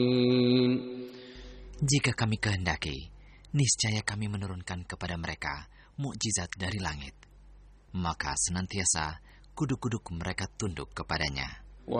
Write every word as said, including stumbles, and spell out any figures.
Jika kami kehendaki, niscaya kami menurunkan kepada mereka mukjizat dari langit. Maka senantiasa kuduk-kuduk mereka tunduk kepadanya.